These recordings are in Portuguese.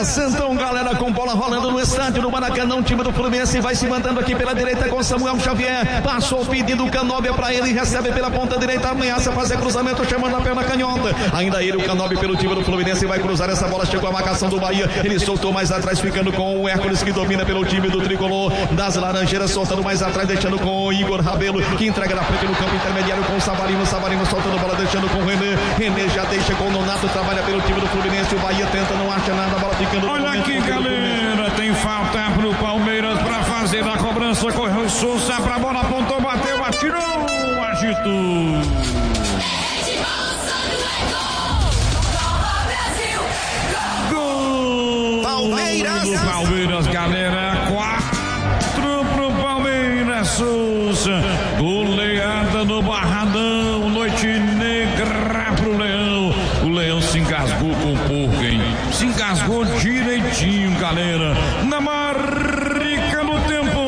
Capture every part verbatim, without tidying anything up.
Começa então, galera, com bola rolando no estádio do Maracanã. O time do Fluminense vai se mandando aqui pela direita com Samuel Xavier. Passou o pedido, Canóbia para ele, recebe pela ponta direita, ameaça fazer cruzamento, chamando a perna canhota. Ainda ele, o Canóbia pelo time do Fluminense, vai cruzar essa bola, chegou a marcação do Bahia. Ele soltou mais atrás, ficando com o Hércules, que domina pelo time do Tricolor das Laranjeiras, soltando mais atrás, deixando com o Igor Rabelo, que entrega na frente no campo intermediário com o Savarino. Savarino soltando bola, deixando com o René. René já deixa com o Nonato, trabalha pelo time do Fluminense. O Bahia tenta, não acha nada, a bola ficando. Olha aqui, galera, tem falta pro Palmeiras para fazer a cobrança. Correu Souza pra bola, apontou, bateu, atirou, agitou. Gol! Palmeiras! Do Palmeiras, galera, quatro pro Palmeiras. Souza, goleada no Barradão, noite negra pro Leão. O Leão se engasgou com o porco, hein? Se engasgou direitinho, galera. Na marca no tempo.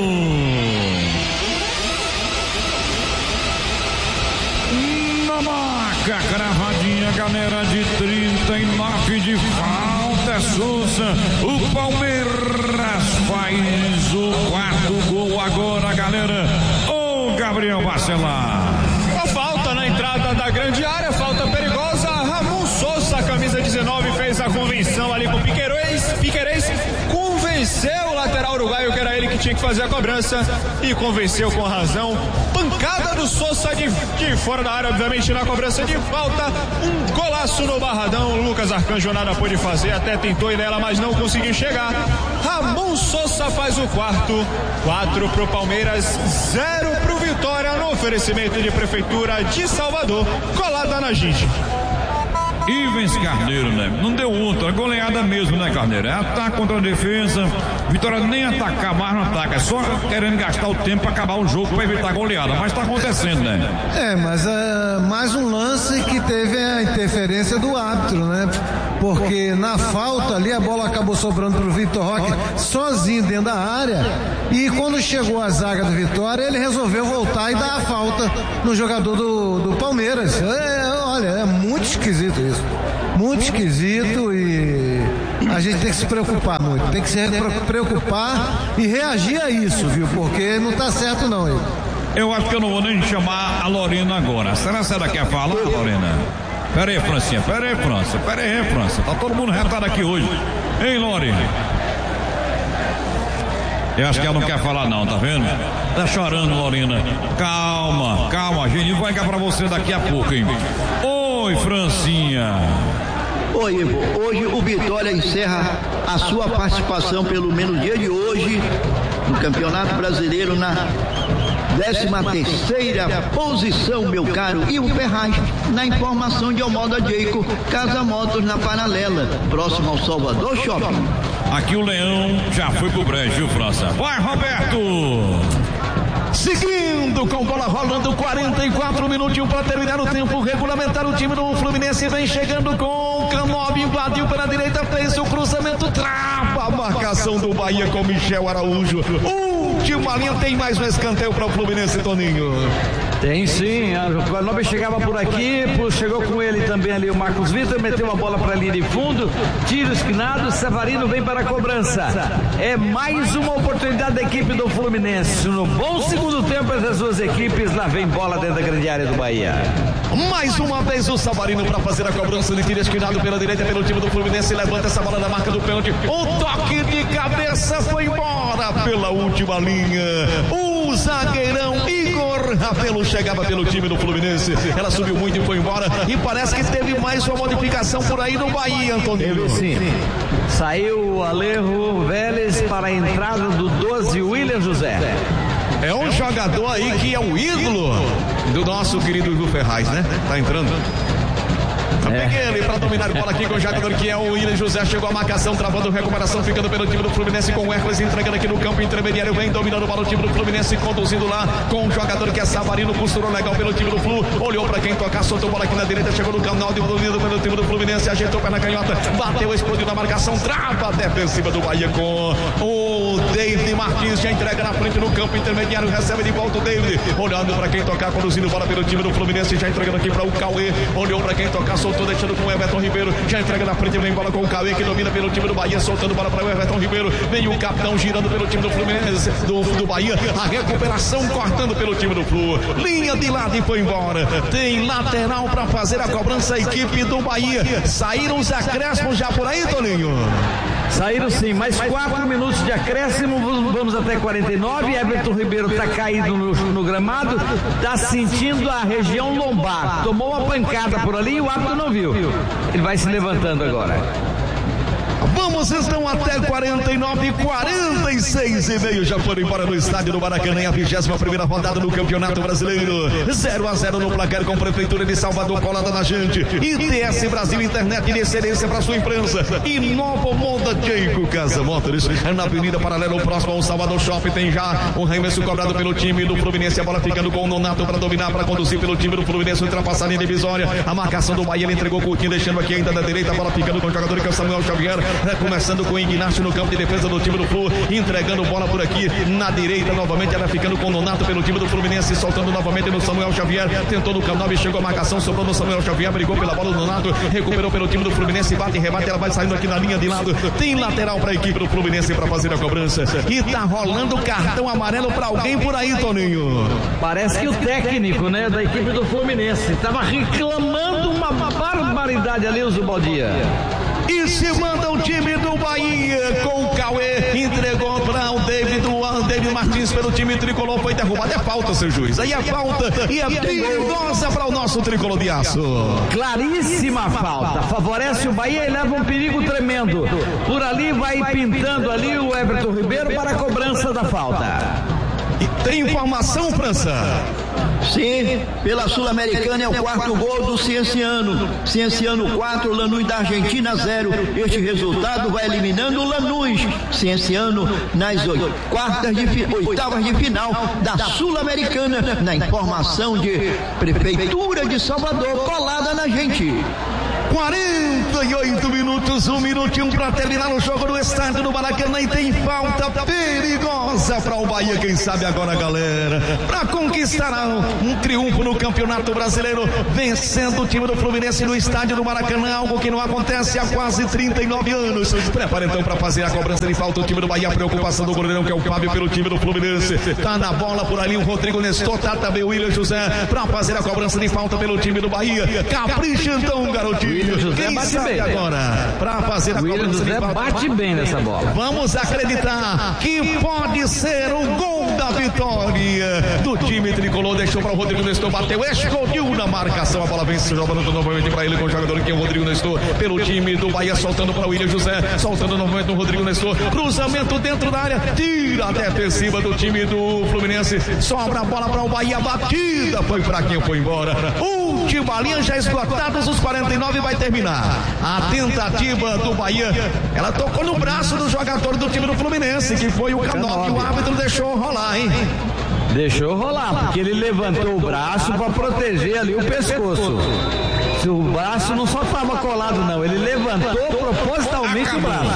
Na marca, cravadinha, galera, de trinta e nove de falta. Souza, o Palmeiras faz o quarto gol agora, galera. Ô, Gabriel Bacelar. A falta na entrada da grande área, falta perigosa. Ramon Souza, camisa dezenove, fez a convenção ali com o Piquerez. Piquerez convenceu o lateral uruguaio, que era ele que tinha que fazer a cobrança, e convenceu com razão. Pancada do Souza de, de fora da área, obviamente na cobrança de falta. Um golaço no Barradão. O Lucas Arcanjo nada pôde fazer, até tentou ir nela, mas não conseguiu chegar. Ramon Souza faz o quarto. Quatro pro Palmeiras, zero pro Vitória, no oferecimento de Prefeitura de Salvador, colada na gente. Ivens Carneiro, né? Não deu outra, goleada mesmo, né, Carneiro? É ataque contra a defesa. Vitória nem atacar, mais não ataca. É só querendo gastar o tempo para acabar o jogo, para evitar goleada. Mas tá acontecendo, né? É, mas é mais um lance que teve a interferência do árbitro, né? Porque na falta ali a bola acabou sobrando pro Vitor Roque sozinho dentro da área. E quando chegou a zaga do Vitória, ele resolveu voltar e dar a falta no jogador do, do Palmeiras. É, olha, é muito esquisito isso. Muito esquisito, e a gente tem que se preocupar muito, tem que se preocupar e reagir a isso, viu? Porque não tá certo não. Hein? Eu acho que eu não vou nem chamar a Lorena agora. Será que ela quer falar, Lorena? Pera aí, Francinha, pera aí, França, pera aí, França. Tá todo mundo retado aqui hoje. Hein, Lorena? Eu acho que ela não quer falar não, tá vendo? Tá chorando, Lorena. Calma, calma, a gente vai ligar pra você daqui a pouco, hein? Oi, Francinha. Oi, Ivo. Hoje o Vitória encerra a sua participação, pelo menos dia de hoje, no Campeonato Brasileiro, na décima terceira posição, meu caro. E o Ferraz, na informação de Almoda Jeico, Casa Motos na Paralela, próximo ao Salvador Shopping. Aqui o Leão já foi pro brejo, viu, França? Vai, Roberto! Seguindo com bola rolando, quarenta e quatro minutinhos para terminar o tempo regulamentar. O time do Fluminense vem chegando com o Canóbia, invadiu pela direita, fez o cruzamento, trava a marcação do Bahia com Michel Araújo. Última linha, tem mais um escanteio para o Fluminense, Toninho. Tem sim, o Canóbia chegava por aqui, chegou com ele também ali o Marcos Vitor, meteu uma bola para a linha de fundo, tiro esquinado, Savarino vem para a cobrança. É mais uma oportunidade da equipe do Fluminense. No bom segundo tempo, essas duas equipes, lá vem bola dentro da grande área do Bahia. Mais uma vez o Savarino para fazer a cobrança de tiro esquinado pela direita pelo time do Fluminense, levanta essa bola na marca do pênalti. O toque de cabeça foi embora pela última linha. O zagueirão Igor Rabelo chegava pelo time do Fluminense. Ela subiu muito e foi embora. E parece que teve mais uma modificação por aí no Bahia, Antônio. Teve sim. Saiu o Alejo Vélez para a entrada do doze, William José. É um jogador aí que é o ídolo do nosso querido Ivo Ferraz, né? Tá entrando. É. Peguei ele para dominar a bola aqui com o jogador que é o William José. Chegou a marcação, travando recuperação, ficando pelo time do Fluminense com o Hércules entregando aqui no campo intermediário. Vem dominando para o time do Fluminense, conduzindo lá com o jogador que é Savarino. Costurou legal pelo time do Flu. Olhou para quem tocar, soltou a bola aqui na direita. Chegou no canal, dominando pelo time do Fluminense. Ajeitou o pé na canhota, bateu, explodiu na marcação. Trava a defensiva do Bahia com o David Martins. Já entrega na frente no campo intermediário. Recebe de volta o David. Olhando para quem tocar, conduzindo bola pelo time do Fluminense. Já entregando aqui para o Cauê. Olhou para quem tocar, soltou, deixando com o Everton Ribeiro, já entrega na frente, vem bola com o Cauê, que domina pelo time do Bahia, soltando bola para o Everton Ribeiro, vem o capitão girando pelo time do Fluminense, do, do Bahia, a recuperação cortando pelo time do Flu, linha de lado e foi embora, tem lateral para fazer a cobrança, a equipe do Bahia, saíram os acréscimos já por aí, Toninho? Saíram sim, mais quatro minutos de acréscimo, vamos até quarenta e nove, Everton Ribeiro está caído no, no gramado, está sentindo a região lombar, tomou uma pancada por ali e o árbitro não viu, ele vai se levantando agora. Vamos então até quarenta e nove, quarenta e seis e meio, já foram embora no estádio do Maracanã, a vigésima primeira rodada do Campeonato Brasileiro, zero a zero no placar com Prefeitura de Salvador colada na gente, I T S Brasil, internet de excelência para sua imprensa, e Novo Monda Jeico Casa Motors, na Avenida Paralelo, próximo ao Salvador Shopping, tem já um arremesso cobrado pelo time do Fluminense, a bola ficando com o Nonato para dominar, para conduzir pelo time do Fluminense, ultrapassar a linha divisória, a marcação do Bahia, ele entregou curtinho, deixando aqui ainda da direita, a bola ficando com o jogador que é o Samuel Xavier, começando com o Ignacio no campo de defesa do time do Flu, entregando bola por aqui na direita, novamente ela ficando com o Nonato pelo time do Fluminense, soltando novamente no Samuel Xavier, tentou no canal e chegou a marcação, sobrou no Samuel Xavier, brigou pela bola do Nonato, recuperou pelo time do Fluminense, bate e rebate, ela vai saindo aqui na linha de lado, tem lateral para a equipe do Fluminense para fazer a cobrança, e tá rolando cartão amarelo para alguém por aí, Toninho. Parece que o técnico, né, da equipe do Fluminense estava reclamando uma barbaridade ali, o Zubaldia. E se manda o time do Bahia com o Cauê, entregou para o David, o David Martins pelo time tricolor, foi derrubado, é falta, seu juiz, aí é falta e é perigosa para o nosso tricolor de aço. Claríssima falta, favorece o Bahia e leva um perigo tremendo, por ali vai pintando ali o Everton Ribeiro para a cobrança da falta. E tem informação, França? Sim, pela Sul-Americana é o quarto gol do Cienciano. Cienciano quatro, Lanús da Argentina zero. Este resultado vai eliminando o Lanús. Cienciano nas quartas de fi, oitavas de final da Sul-Americana. Na informação de Prefeitura de Salvador, colada na gente. quarenta e oito minutos, um minutinho para terminar o jogo no estádio do Maracanã e tem falta perigosa para o Bahia, quem sabe agora, galera, para conquistar um triunfo no Campeonato Brasileiro, vencendo o time do Fluminense no estádio do Maracanã, algo que não acontece há quase trinta e nove anos. Prepara então para fazer a cobrança de falta o time do Bahia, a preocupação do goleirão que é o Fábio pelo time do Fluminense, tá na bola por ali o Rodrigo Nestor, tá também o William José para fazer a cobrança de falta pelo time do Bahia. Capricha então, garotinho. José bate bem agora para fazer a William cobrança José de falta. Bate bem nessa bola. Vamos acreditar que pode ser o gol da vitória do time tricolor. Deixou para o Rodrigo Nestor, bateu, escondiu na marcação, a bola vem se jogando novamente para ele com o jogador que é o Rodrigo Nestor pelo time do Bahia, soltando para o William José, soltando novamente o Rodrigo Nestor, cruzamento dentro da área, tira a defensiva do time do Fluminense, sobra a bola para o Bahia, batida, foi para quem foi embora. Última linha, já esgotados os quarenta e nove, vai terminar a tentativa do Bahia, ela tocou no braço do jogador do time do Fluminense, que foi o Canop, o árbitro deixou rolar, hein? Deixou rolar, porque ele levantou o braço para proteger ali o pescoço. Se o braço não só estava colado não, ele levantou propositalmente o braço.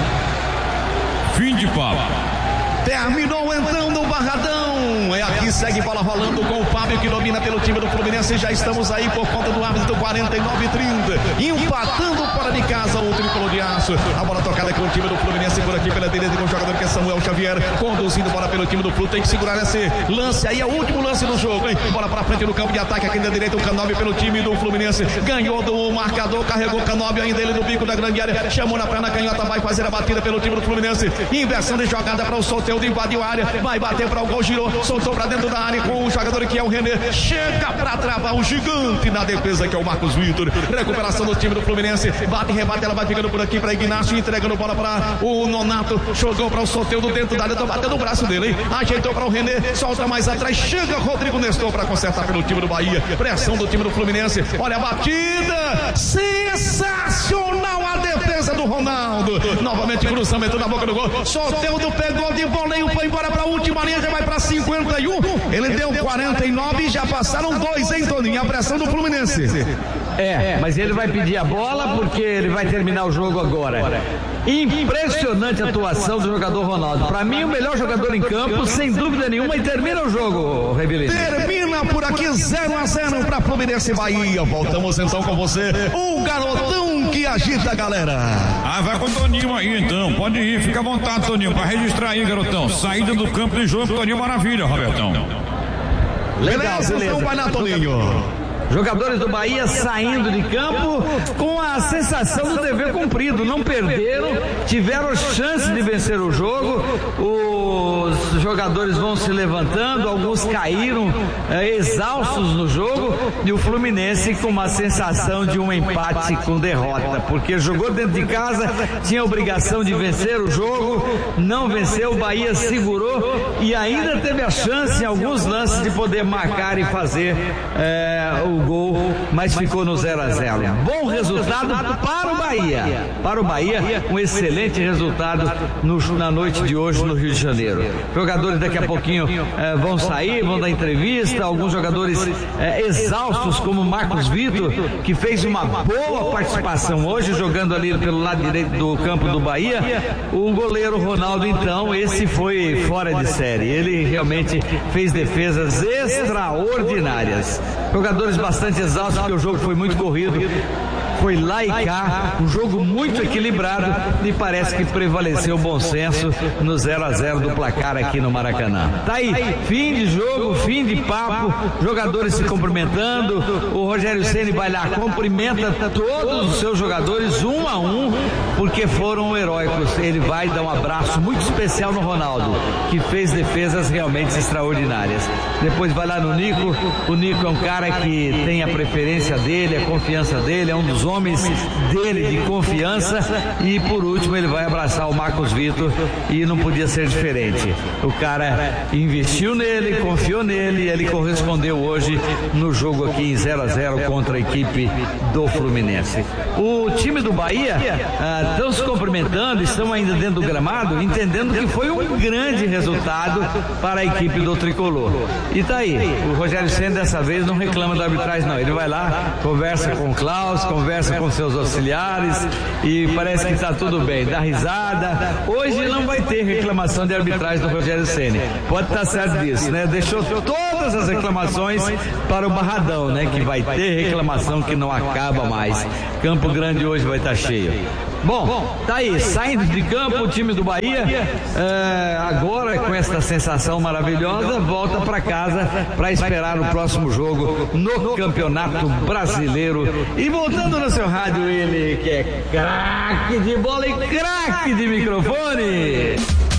Fim de papo. Terminou então no Barradão. É aqui, segue bola rolando com o Fábio que domina pelo time do Fluminense. Já estamos aí por conta do árbitro, quarenta e nove a trinta. Empatando fora de casa o tricolor de aço. A bola tocada com o time do Fluminense por aqui pela direita com o jogador que é Samuel Xavier. Conduzindo bola pelo time do Flu. Tem que segurar esse lance aí. É o último lance do jogo, hein? Bola pra frente no campo de ataque aqui da direita. O Canóbio pelo time do Fluminense. Ganhou do marcador. Carregou o Canóbio ainda ele no bico da grande área. Chamou na perna canhota. Vai fazer a batida pelo time do Fluminense. Inversão de jogada para o Solteiro. Invadiu a área, vai bater para o gol, girou, soltou para dentro da área com o jogador que é o René, chega para travar o gigante na defesa que é o Marcos Vitor. Recuperação do time do Fluminense, bate e rebate, ela vai ficando por aqui para Ignacio, entregando bola para o Nonato, jogou para o Solteiro dentro da área, tá batendo o braço dele, hein? Ajeitou para o René, solta mais atrás, chega Rodrigo Nestor para consertar pelo time do Bahia, pressão do time do Fluminense, olha a batida, sensacional a defesa do Ronaldo, novamente cruzamento na boca do gol, Solteiro pegou de voleio, foi embora para a última linha, já vai para cinquenta e um, ele deu quarenta e nove e já passaram dois, hein, Toninho? A pressão do Fluminense. É, mas ele vai pedir a bola porque ele vai terminar o jogo agora. Impressionante a atuação do jogador Ronaldo. Pra mim, o melhor jogador em campo, sem dúvida nenhuma, e termina o jogo, Rebelino. Termina por aqui zero a zero pra Fluminense e Bahia. Voltamos então com você, o garotão que agita a galera. Ah, vai com o Toninho aí então, pode ir, fica à vontade, Toninho, pra registrar aí, garotão. Saída do campo de jogo, Toninho, maravilha, Robertão. Legal, beleza, beleza. Então vai lá, Toninho. Jogadores do Bahia saindo de campo com a sensação do dever cumprido, não perderam, tiveram chance de vencer o jogo, os jogadores vão se levantando, alguns caíram é, exaustos no jogo, e o Fluminense com uma sensação de um empate com derrota, porque jogou dentro de casa, tinha a obrigação de vencer o jogo, não venceu, o Bahia segurou e ainda teve a chance em alguns lances de poder marcar e fazer é, o gol, mas ficou no zero a zero. Bom resultado para o Bahia. Para o Bahia, um excelente resultado no, na noite de hoje no Rio de Janeiro. Jogadores daqui a pouquinho eh, vão sair, vão dar entrevista. Alguns jogadores eh, exaustos, como Marcos Vitor, que fez uma boa participação hoje, jogando ali pelo lado direito do campo do Bahia. O goleiro Ronaldo, então, esse foi fora de série. Ele realmente fez defesas extraordinárias. Jogadores bastante exaustos, porque o jogo foi muito corrido, foi lá e cá, um jogo muito equilibrado, e parece que prevaleceu o bom senso no zero a zero do placar aqui no Maracanã. Tá aí, fim de jogo, fim de papo, jogadores se cumprimentando, o Rogério Ceni vai lá, cumprimenta todos os seus jogadores um a um, porque foram heróicos. Ele vai dar um abraço muito especial no Ronaldo, que fez defesas realmente extraordinárias. Depois vai lá no Nico, o Nico é um cara que tem a preferência dele, a confiança dele, é um dos homens dele de confiança, e por último ele vai abraçar o Marcos Vitor, e não podia ser diferente. O cara investiu nele, confiou nele, e ele correspondeu hoje no jogo aqui em zero a zero contra a equipe do Fluminense. O time do Bahia ah, estão se cumprimentando, estão ainda dentro do gramado, entendendo que foi um grande resultado para a equipe do Tricolor. E tá aí, o Rogério Ceni dessa vez não reclama da arbitragem não, ele vai lá, conversa com o Klaus, conversa com seus auxiliares, e parece que está tudo bem, dá risada. Hoje não vai ter reclamação de arbitragem do Rogério Ceni, pode estar certo disso, né? Deixou todas as reclamações para o Barradão, né? Que vai ter reclamação que não acaba mais. Campo Grande hoje vai estar cheio. Bom, tá aí, saindo de campo o time do Bahia, é, agora com essa sensação maravilhosa, volta para casa para esperar o próximo jogo no Campeonato Brasileiro. E voltando no seu rádio, ele que é craque de bola e craque de microfone.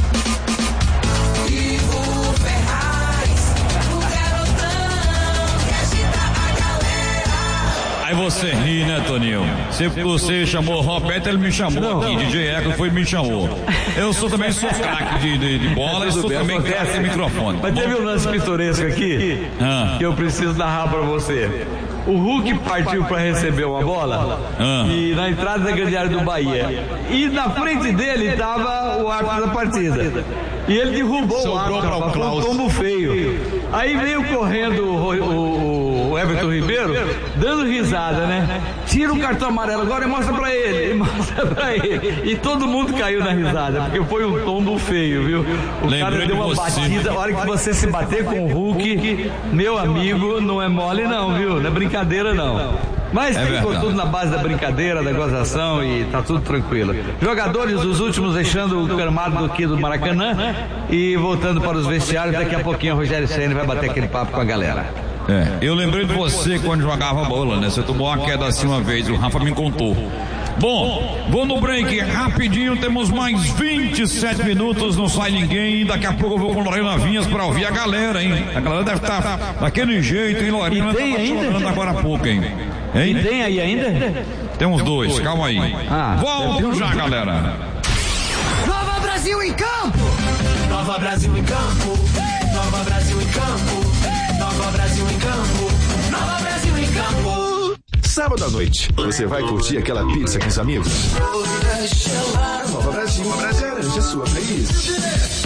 Aí você ri, né, Toninho? Se você chamou o Roberto, ele me chamou não, aqui. Não. D J Eco foi e me chamou. Eu sou também sou craque de, de, de bola e sou bem, também craque de microfone. Mas teve um lance pitoresco aqui ah. que eu preciso narrar pra você. O Hulk partiu para receber uma bola ah. e na entrada da grande área do Bahia. E na frente dele estava o árbitro da partida. E ele derrubou Sobrou o árbitro, foi um tombo feio. Aí veio correndo o, o, o Everton Ribeiro, dando risada, né? Tira o cartão amarelo agora e mostra pra ele, e mostra pra ele. E todo mundo caiu na risada, porque foi um tombo feio, viu? O Lembrei cara deu uma você. batida, a hora que você se bater com o Hulk, meu amigo, não é mole não, viu? Não é brincadeira não. Mas é ficou verdade. Tudo na base da brincadeira, da gozação, e tá tudo tranquilo. Jogadores, os últimos deixando o gramado aqui do Maracanã e voltando para os vestiários. Daqui a pouquinho o Rogério Ceni vai bater aquele papo com a galera. É, eu lembrei de você quando jogava bola, né? Você tomou uma queda assim uma vez, o Rafa me contou. Bom, vou no break rapidinho, temos mais vinte e sete minutos, não sai ninguém. Daqui a pouco eu vou com Lorena Vinhas pra ouvir a galera, hein? A galera deve estar daquele jeito, hein, Lorena? E tem ainda? Agora há pouco, hein? hein? E tem aí ainda? Tem uns dois, calma aí. Ah, Volta já, galera. Nova Brasil em campo! Nova Brasil em campo! Nova Brasil em campo! Nova Brasil em campo! Nova Brasil em campo! Sábado à noite, você vai curtir aquela pizza com os amigos? Nova Brasil, Brasil garante a sua playlist.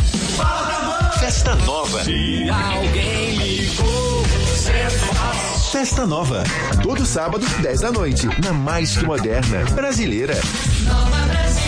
Festa nova. Alguém ligou, você faz. Festa Nova. Todo sábado, dez da noite, na Mais Que Moderna, brasileira. Nova Brasil.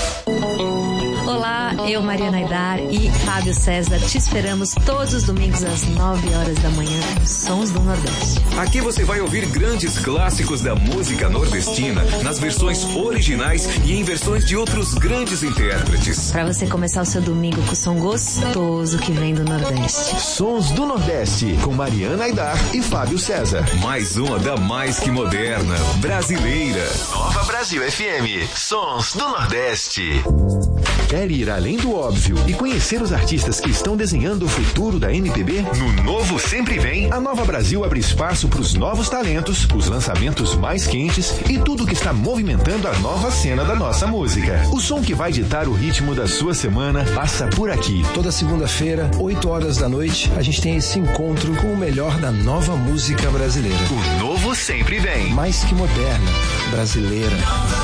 Olá, eu, Mariana Aidar e Fábio César te esperamos todos os domingos às nove horas da manhã nos Sons do Nordeste. Aqui você vai ouvir grandes clássicos da música nordestina nas versões originais e em versões de outros grandes intérpretes. Para você começar o seu domingo com o som gostoso que vem do Nordeste. Sons do Nordeste, com Mariana Aidar e Fábio César. Mais uma da Mais Que Moderna, brasileira. Nova Brasil F M, Sons do Nordeste. Quer ir além do óbvio e conhecer os artistas que estão desenhando o futuro da M P B? No Novo Sempre Vem, a Nova Brasil abre espaço para os novos talentos, os lançamentos mais quentes e tudo que está movimentando a nova cena da nossa música. O som que vai ditar o ritmo da sua semana passa por aqui. Toda segunda-feira, oito horas da noite, a gente tem esse encontro com o melhor da nova música brasileira. O Novo Sempre Vem. Mais que moderna, brasileira.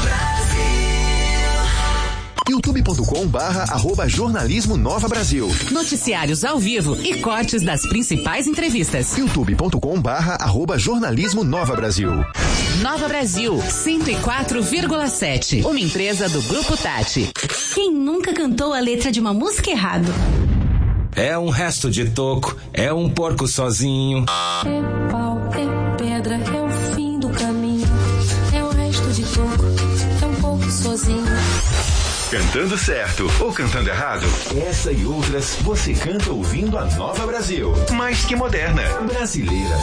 youtube.com barra arroba jornalismo Nova Brasil. Noticiários ao vivo e cortes das principais entrevistas. youtube.com barra arroba jornalismo Nova Brasil. Nova Brasil, cento e quatro vírgula sete. Uma empresa do Grupo Tati. Quem nunca cantou a letra de uma música errado? É um resto de toco, é um porco sozinho. É pau, é pedra, é o fim do caminho. É o resto de toco, é um porco sozinho. Cantando certo ou cantando errado? Essa e outras você canta ouvindo a Nova Brasil. Mais que moderna, brasileira.